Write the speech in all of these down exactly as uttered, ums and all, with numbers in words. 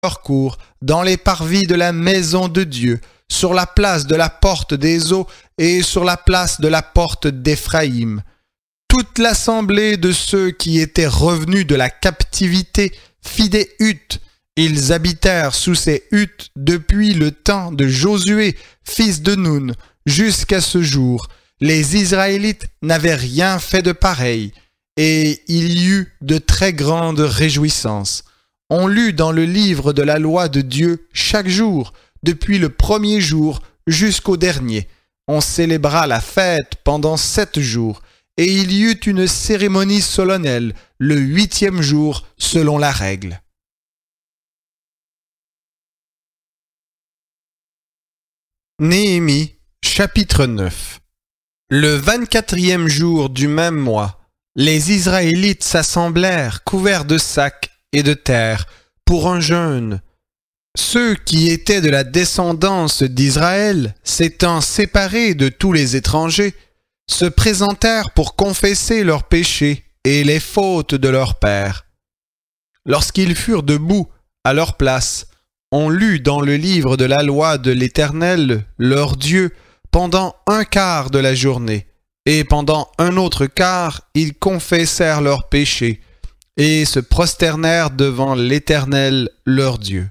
leur cours, dans les parvis de la maison de Dieu, sur la place de la porte des eaux et sur la place de la porte d'Éphraïm. Toute l'assemblée de ceux qui étaient revenus de la captivité fit des huttes. Ils habitèrent sous ces huttes depuis le temps de Josué, fils de Nun, jusqu'à ce jour. Les Israélites n'avaient rien fait de pareil, et il y eut de très grandes réjouissances. On lut dans le livre de la loi de Dieu chaque jour, depuis le premier jour jusqu'au dernier. On célébra la fête pendant sept jours, et il y eut une cérémonie solennelle le huitième jour selon la règle. Néhémie, chapitre neuf. Le vingt-quatrième jour du même mois, les Israélites s'assemblèrent couverts de sacs et de terre pour un jeûne. Ceux qui étaient de la descendance d'Israël, s'étant séparés de tous les étrangers, se présentèrent pour confesser leurs péchés et les fautes de leurs pères. Lorsqu'ils furent debout à leur place, on lut dans le livre de la loi de l'Éternel, leur Dieu, pendant un quart de la journée, et pendant un autre quart, ils confessèrent leurs péchés, et se prosternèrent devant l'Éternel, leur Dieu.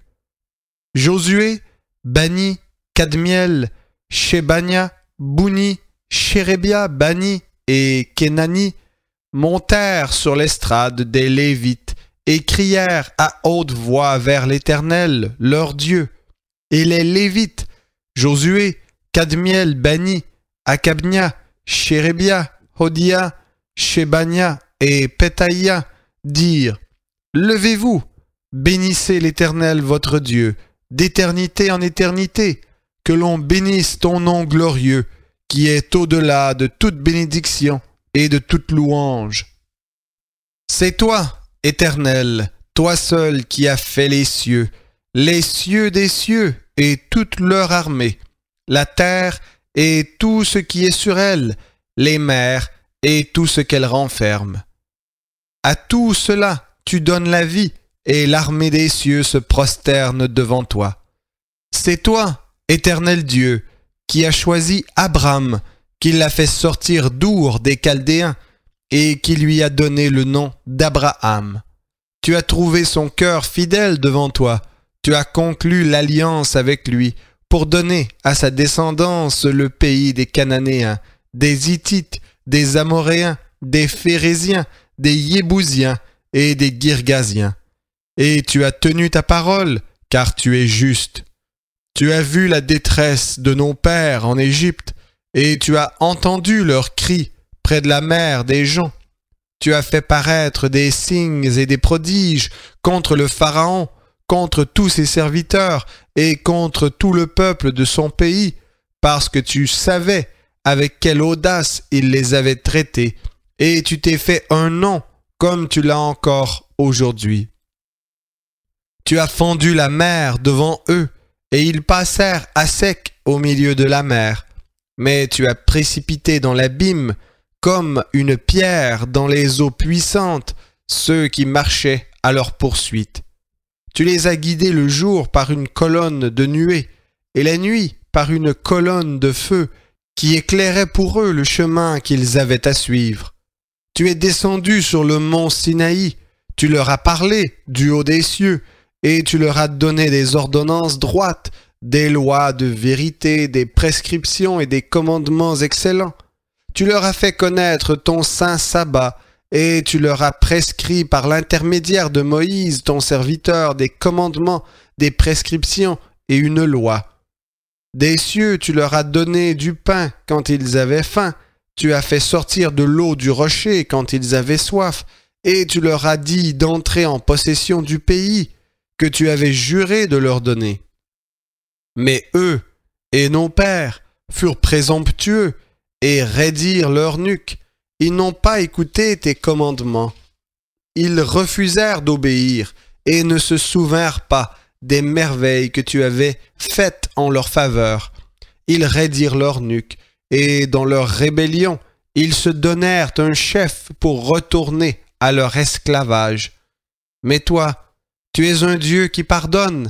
Josué, Bani, Kadmiel, Shebania, Bouni, Shérébia, Bani et Kenani montèrent sur l'estrade des Lévites et crièrent à haute voix vers l'Éternel, leur Dieu. Et les Lévites, Josué, Kadmiel, Bani, Akabnia, Shérébia, Hodia, Shebania et Pétaïa, dirent « Levez-vous, bénissez l'Éternel votre Dieu, d'éternité en éternité, que l'on bénisse ton nom glorieux, qui est au-delà de toute bénédiction et de toute louange. C'est toi, Éternel, toi seul qui as fait les cieux, les cieux des cieux et toute leur armée, la terre et tout ce qui est sur elle, les mers et tout ce qu'elle renferme. À tout cela, tu donnes la vie, et l'armée des cieux se prosterne devant toi. C'est toi, Éternel Dieu, qui as choisi Abram, qui l'a fait sortir d'Our des Chaldéens, et qui lui a donné le nom d'Abraham. Tu as trouvé son cœur fidèle devant toi, tu as conclu l'alliance avec lui, pour donner à sa descendance le pays des Cananéens, des Hittites, des Amoréens, des Phéréziens, des Yébousiens et des Girgasiens. Et tu as tenu ta parole, car tu es juste. Tu as vu la détresse de nos pères en Égypte, et tu as entendu leurs cris près de la mer des gens. Tu as fait paraître des signes et des prodiges contre le Pharaon, contre tous ses serviteurs et contre tout le peuple de son pays, parce que tu savais avec quelle audace il les avait traités, et tu t'es fait un nom comme tu l'as encore aujourd'hui. Tu as fendu la mer devant eux, et ils passèrent à sec au milieu de la mer. Mais tu as précipité dans l'abîme, comme une pierre dans les eaux puissantes, ceux qui marchaient à leur poursuite. Tu les as guidés le jour par une colonne de nuée, et la nuit par une colonne de feu, qui éclairait pour eux le chemin qu'ils avaient à suivre. Tu es descendu sur le mont Sinaï, tu leur as parlé du haut des cieux, et tu leur as donné des ordonnances droites, des lois de vérité, des prescriptions et des commandements excellents. Tu leur as fait connaître ton saint sabbat, et tu leur as prescrit par l'intermédiaire de Moïse, ton serviteur, des commandements, des prescriptions et une loi. Des cieux, tu leur as donné du pain quand ils avaient faim, tu as fait sortir de l'eau du rocher quand ils avaient soif, et tu leur as dit d'entrer en possession du pays que tu avais juré de leur donner. Mais eux et nos pères furent présomptueux et raidirent leur nuque. Ils n'ont pas écouté tes commandements. Ils refusèrent d'obéir et ne se souvinrent pas des merveilles que tu avais faites en leur faveur. Ils raidirent leur nuque, et dans leur rébellion, ils se donnèrent un chef pour retourner à leur esclavage. Mais toi, Tu es un Dieu qui pardonne